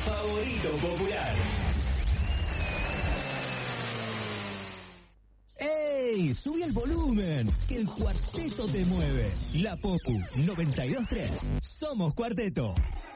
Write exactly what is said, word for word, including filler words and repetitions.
favorito popular. ¡Ey! ¡Sube el volumen! Que el cuarteto te mueve. La Popu noventa y dos punto tres. Somos Cuarteto.